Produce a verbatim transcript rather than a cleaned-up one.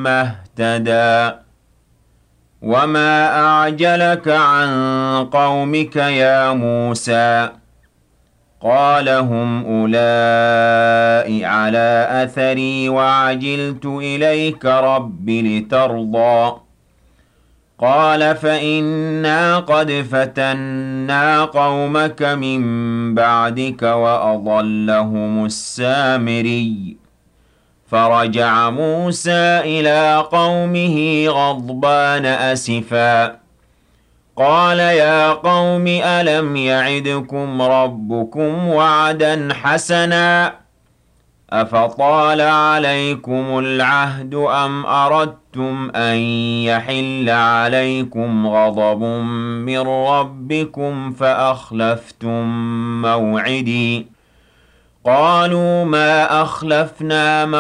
ثم اهتدى وما أعجلك عن قومك يا موسى قال هم أولئك على أثري وعجلت إليك رب لترضى قال فإنا قد فتنا قومك من بعدك وأضلهم السامري فرجع موسى إلى قومه غضبان أسفا قال يا قوم ألم يعدكم ربكم وعدا حسنا أفطال عليكم العهد أم أردتم أن يحل عليكم غضب من ربكم فأخلفتم موعدي قالوا ما أخلفنا